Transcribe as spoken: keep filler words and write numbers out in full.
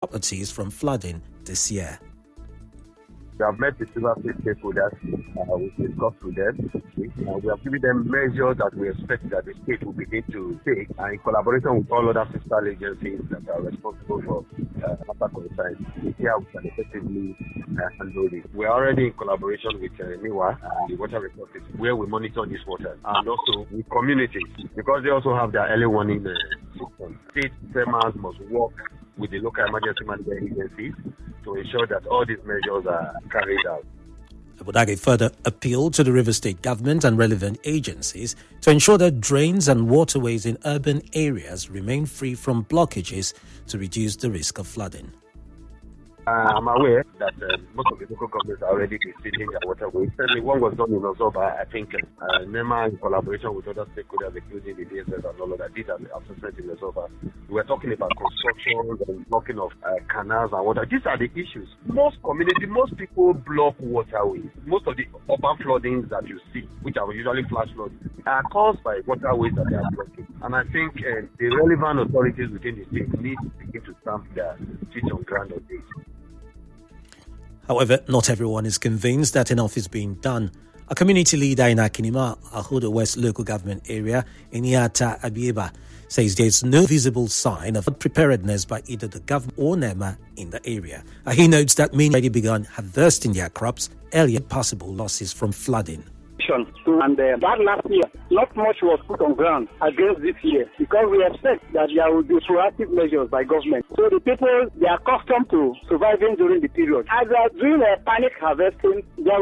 properties from flooding this year. We have met the Silver State stakeholders. Uh, we discussed with them. Uh, we have given them measures that we expect that the state will begin to take, and in collaboration with all other fiscal agencies that are responsible for uh, matter concerns, we see how we can effectively uh, handle this. We are already in collaboration with uh, NIWA and the water resources, where we monitor this water, and also with communities, because they also have their early warning uh, system. State farmers must work with the local emergency management agencies to ensure that all these measures are carried out. Obudage further appealed to the River State government and relevant agencies to ensure that drains and waterways in urban areas remain free from blockages to reduce the risk of flooding. Uh, I'm aware that uh, most of the local governments are already receiving their waterways. Certainly, one was done in Ozoba. I think uh, NEMA, in collaboration with other stakeholders, including the D S S and all of that, did an assessment in Ozoba. We were talking about construction and blocking of uh, canals and water. These are the issues. Most community, most people block waterways. Most of the urban floodings that you see, which are usually flash floods, are caused by waterways that they are blocking. And I think uh, the relevant authorities within the state need to begin to stamp their feet on ground on this. However, not everyone is convinced that enough is being done. A community leader in Akinima, Ahodo West local government area, Iniata Abieba, says there's no visible sign of preparedness by either the government or NEMA in the area. Uh, he notes that many already begun harvesting their crops earlier, possible losses from flooding. And uh, that last year, not much was put on ground against this year because we expect that there will be proactive measures by government. So the people, they are accustomed to surviving during the period. As they are doing a panic harvesting, they are